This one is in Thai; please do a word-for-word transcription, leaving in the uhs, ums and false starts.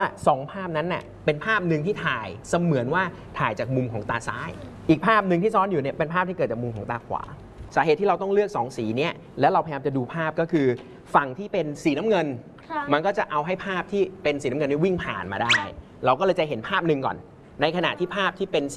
สองภาพนั้นน่ะเป็นภาพหนึ่งที่ถ่ายเสมือนว่าถ่ายจากมุมของตาซ้ายอีกภาพหนึ่งที่ซ้อนอยู่เนี่ยเป็นภาพที่เกิดจากมุมของตาขวาสาเหตุที่เราต้องเลือกสองสีเนี้ยแล้วเราพยายามจะดูภาพก็คือฝั่งที่เป็นสีน้ำเงินมันก็จะเอาให้ภาพที่เป็นสีน้ำเงินนี่วิ่งผ่านมาได้เราก็เลยจะเห็นภาพหนึ่งก่อนในขณะที่ภาพที่เป็น